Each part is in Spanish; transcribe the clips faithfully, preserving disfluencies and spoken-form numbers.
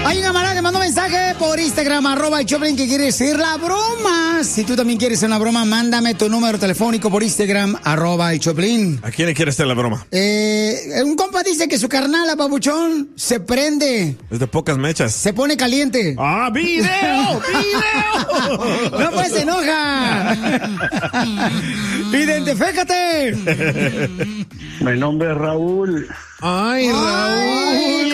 Hay un camarada que mandó mensaje por Instagram, arroba el Choplin, que quiere hacer la broma. Si tú también quieres hacer una broma, mándame tu número telefónico por Instagram, arroba el Choplin. ¿A quién le quiere hacer la broma? Eh, un compa dice que su carnala, papuchón, se prende. Es de pocas mechas. Se pone caliente. ¡Ah, video! ¡Video! No, pues se enoja. Identifícate. Mi nombre es Raúl. ¡Ay, Raúl! ¡Ay,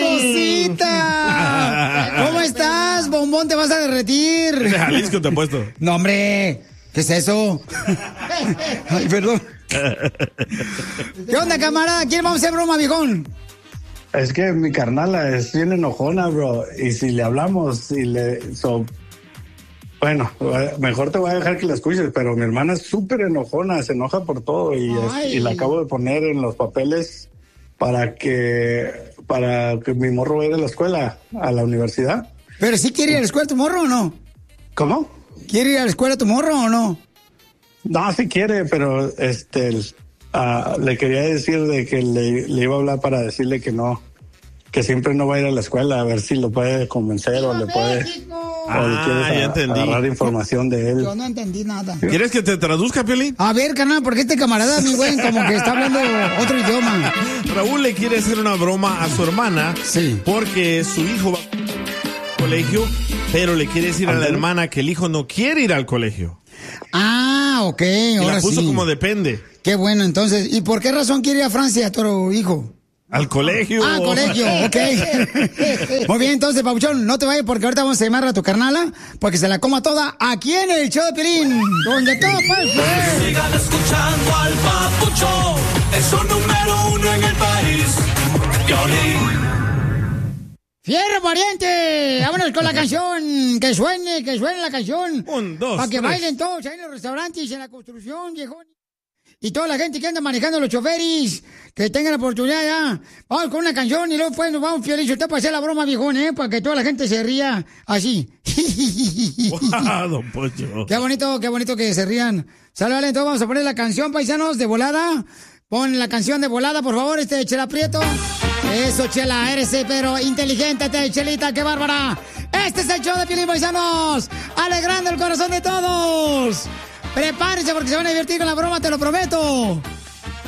cosita! ¿Cómo estás, bombón? ¿Te vas a derretir? De Jalisco te he puesto. No, hombre. ¿Qué es eso? Ay, perdón. ¿Qué onda, camarada? ¿Quién vamos a hacer broma, viejón? Es que mi carnala es bien enojona, bro. Y si le hablamos y le... So, bueno, mejor te voy a dejar que la escuches, pero mi hermana es súper enojona, se enoja por todo y, es, y la acabo de poner en los papeles para que para que mi morro vaya a la escuela, a la universidad. ¿Pero sí quiere ir a la escuela tu morro o no? ¿Cómo? ¿Quiere ir a la escuela tu morro o no? No, sí quiere, pero este uh, le quería decir de que le, le iba a hablar para decirle que no, que siempre no va a ir a la escuela, a ver si lo puede convencer o le puede... Ah, o le quieres ya a, entendí. agarrar información de él. Yo no entendí nada. ¿Quieres que te traduzca, Piolín? A ver, carnal, porque este camarada, mi güey, como que está hablando otro idioma. Raúl le quiere hacer una broma a su hermana. Sí. Porque su hijo va al colegio, pero le quiere decir a la hermana que el hijo no quiere ir al colegio. Ah, ok, Y ahora la puso sí. como depende. Qué bueno, entonces. ¿Y por qué razón quiere ir a Francia tu hijo? Al colegio. Ah, colegio, ok. Muy bien, entonces, Papuchón, no te vayas porque ahorita vamos a llamar a tu carnala porque se la coma toda aquí en el show de Piolín, donde todo pasa. Sigan escuchando al Papuchón, es un número uno en el país. Piolín. ¡Fierro, pariente! Vámonos con la canción. Que suene, que suene la canción. Un, dos, Para que tres. bailen todos ahí en los restaurantes, en la construcción, viejón. Y toda la gente que anda manejando los choferis, que tengan la oportunidad ya. Vamos con una canción y luego pues nos vamos, Piolín. Usted para hacer la broma, viejón, ¿eh? Para que toda la gente se ría así. Wow, don Pocho. Qué bonito, qué bonito que se rían. Sale, vale, entonces vamos a poner la canción, paisanos, de volada. Pon la canción de volada, por favor, este Chela Prieto. Eso, Chela, eres pero inteligente, te, Chelita, qué bárbara. Este es el show de Piolín, paisanos. Alegrando el corazón de todos. Prepárense porque se van a divertir con la broma, te lo prometo.